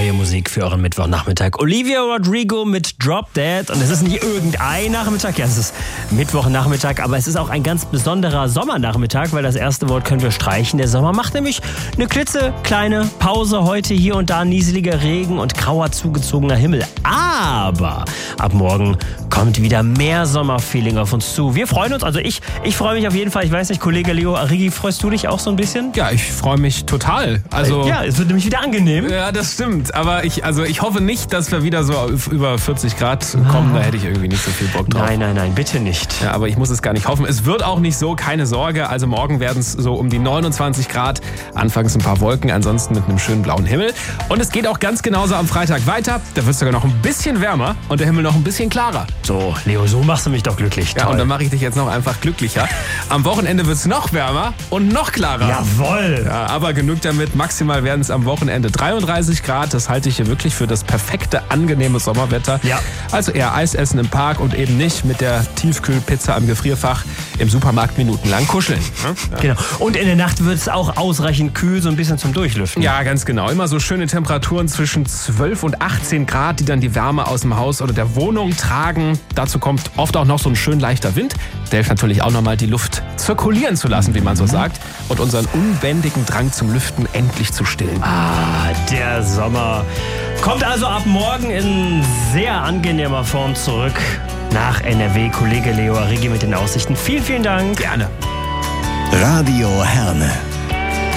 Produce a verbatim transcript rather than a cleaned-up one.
neue Musik für euren Mittwochnachmittag. Olivia Rodrigo mit Drop Dead. Und es ist nicht irgendein Nachmittag, ja, es ist Mittwochnachmittag, aber es ist auch ein ganz besonderer Sommernachmittag, weil das erste Wort können wir streichen. Der Sommer macht nämlich eine klitzekleine Pause heute, hier und da nieseliger Regen und grauer zugezogener Himmel. Aber ab morgen kommt wieder mehr Sommerfeeling auf uns zu. Wir freuen uns, also ich, ich freue mich auf jeden Fall. Ich weiß nicht, Kollege Leo Arrighi, freust du dich auch so ein bisschen? Ja, ich freue mich total. Also ja, es wird nämlich wieder angenehm. Ja, das stimmt. Aber ich, also ich hoffe nicht, dass wir wieder so auf über vierzig Grad kommen. Da hätte ich irgendwie nicht so viel Bock drauf. Nein, nein, nein, bitte nicht. Ja, aber ich muss es gar nicht hoffen. Es wird auch nicht so, keine Sorge. Also morgen werden es so um die neunundzwanzig Grad. Anfangs ein paar Wolken, ansonsten mit einem schönen blauen Himmel. Und es geht auch ganz genauso am Freitag weiter. Da wird es sogar noch ein bisschen wärmer und der Himmel noch ein bisschen klarer. So, Leo, so machst du mich doch glücklich. Ja, Toll. und dann mache ich dich jetzt noch einfach glücklicher. Am Wochenende wird es noch wärmer und noch klarer. Jawohl. Ja, aber genug damit. Maximal werden es am Wochenende dreiunddreißig Grad. Das halte ich hier wirklich für das perfekte, angenehme Sommerwetter. Ja. Also eher Eis essen im Park und eben nicht mit der Tiefkühlpizza am Gefrierfach im Supermarkt minutenlang kuscheln. Ja. Genau. Und in der Nacht wird es auch ausreichend kühl, so ein bisschen zum Durchlüften. Ja, ganz genau. Immer so schöne Temperaturen zwischen zwölf und achtzehn Grad, die dann die Wärme aus dem Haus oder der Wohnung tragen. Dazu kommt oft auch noch so ein schön leichter Wind. Der hilft natürlich auch nochmal, die Luft zirkulieren zu lassen, wie man so sagt. Und unseren unbändigen Drang zum Lüften endlich zu stillen. Ah, der Sommer kommt also ab morgen in sehr angenehmer Form zurück nach N R W. Kollege Leo Arrighi mit den Aussichten. Vielen, vielen Dank. Gerne. Radio Herne.